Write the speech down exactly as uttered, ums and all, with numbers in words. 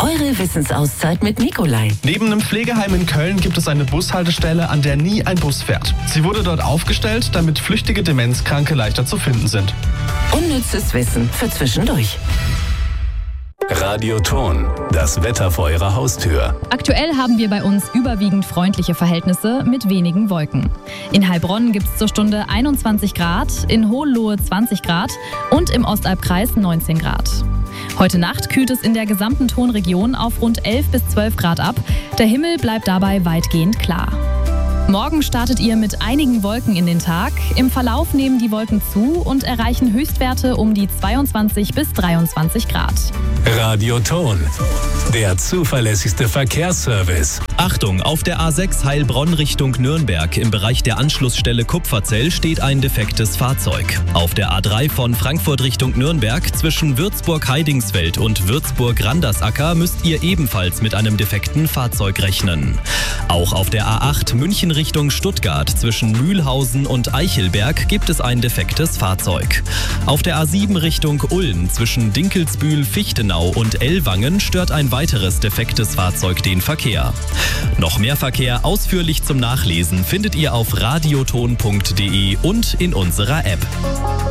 Eure Wissensauszeit mit Nikolai. Neben einem Pflegeheim in Köln gibt es eine Bushaltestelle, an der nie ein Bus fährt. Sie wurde dort aufgestellt, damit flüchtige Demenzkranke leichter zu finden sind. Unnützes Wissen für zwischendurch. Radioton, das Wetter vor Ihrer Haustür. Aktuell haben wir bei uns überwiegend freundliche Verhältnisse mit wenigen Wolken. In Heilbronn gibt es zur Stunde einundzwanzig Grad, in Hohenlohe zwanzig Grad und im Ostalbkreis neunzehn Grad. Heute Nacht kühlt es in der gesamten Tonregion auf rund elf bis zwölf Grad ab. Der Himmel bleibt dabei weitgehend klar. Morgen startet ihr mit einigen Wolken in den Tag. Im Verlauf nehmen die Wolken zu und erreichen Höchstwerte um die zweiundzwanzig bis dreiundzwanzig Grad. Radioton, der zuverlässigste Verkehrsservice. Achtung, auf der A sechs Heilbronn Richtung Nürnberg im Bereich der Anschlussstelle Kupferzell steht ein defektes Fahrzeug. Auf der A drei von Frankfurt Richtung Nürnberg zwischen Würzburg-Heidingsfeld und Würzburg-Randersacker müsst ihr ebenfalls mit einem defekten Fahrzeug rechnen. Auch auf der A acht München Richtung Stuttgart zwischen Mühlhausen und Eichelberg gibt es ein defektes Fahrzeug. Auf der A sieben Richtung Ulm zwischen Dinkelsbühl, Fichtenau und Ellwangen stört ein weiteres defektes Fahrzeug den Verkehr. Noch mehr Verkehr ausführlich zum Nachlesen findet ihr auf radioton punkt de und in unserer App.